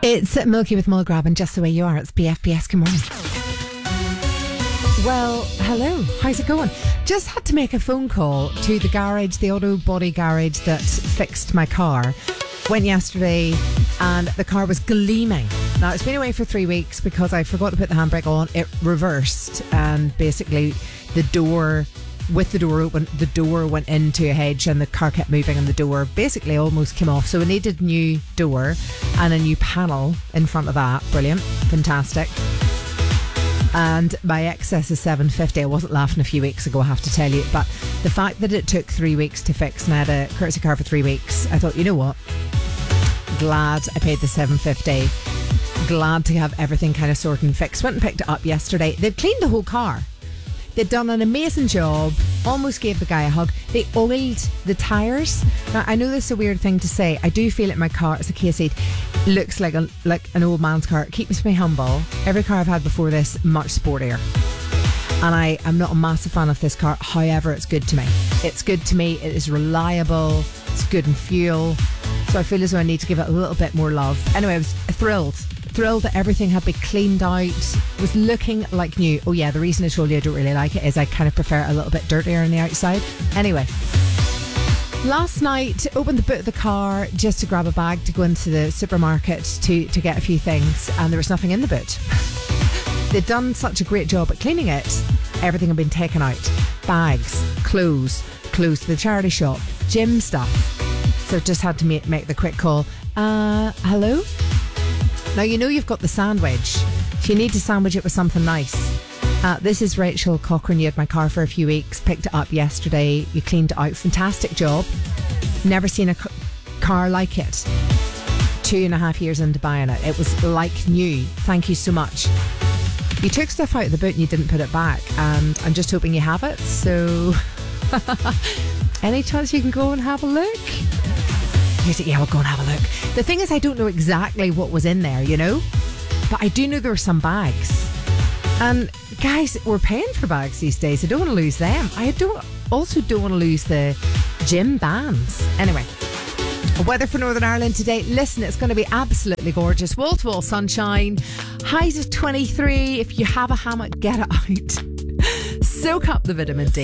It's Milky with Mulgrab and Just the Way You Are. It's BFBS. Good morning. Well, hello. How's it going? Just had to make a phone call to the garage, the auto body garage that fixed my car. Went yesterday and the car was gleaming. Now, it's been away for 3 weeks because I forgot to put the handbrake on. It reversed and basically the door... With the door open, the door went into a hedge and the car kept moving and the door basically almost came off. So we needed a new door and a new panel in front of that. Brilliant. Fantastic. And my excess is $750. I wasn't laughing a few weeks ago, I have to tell you. But the fact that it took 3 weeks to fix and I had a courtesy car for 3 weeks, I thought, you know what? Glad I paid the $750. Glad to have everything kind of sorted and fixed. Went and picked it up yesterday. They'd cleaned the whole car. They'd done an amazing job. Almost gave the guy a hug. They oiled the tyres. Now, I know this is a weird thing to say. I do feel it in my car. It's a Kia Ceed. Looks like an old man's car. It keeps me humble. Every car I've had before this, much sportier. And I am not a massive fan of this car. However, it's good to me. It's good to me. It is reliable. It's good in fuel. So I feel as though I need to give it a little bit more love. Anyway, I was thrilled that everything had been cleaned out, was looking like new. Oh yeah, the reason I told you I don't really like it is I kind of prefer it a little bit dirtier on the outside. Anyway, last night opened the boot of the car just to grab a bag to go into the supermarket to get a few things, and there was nothing in the boot. They'd done such a great job at cleaning it. Everything had been taken out. Bags, clothes to the charity shop, gym stuff. So just had to make the quick call. Hello? Now, you know you've got the sandwich. If you need to sandwich it with something nice. This is Rachel Cochran. You had my car for a few weeks. Picked it up yesterday. You cleaned it out. Fantastic job. Never seen a car like it. 2.5 years into buying it. It was like new. Thank you so much. You took stuff out of the boot and you didn't put it back. And I'm just hoping you have it. So, any chance you can go and have a look? Yeah, we'll go and have a look. The thing is, I don't know exactly what was in there, you know? But I do know there were some bags. And guys, we're paying for bags these days. I don't want to lose them. I also don't want to lose the gym bands. Anyway, weather for Northern Ireland today. Listen, it's going to be absolutely gorgeous. Wall-to-wall sunshine. Highs of 23. If you have a hammock, get it out. Soak up the vitamin D.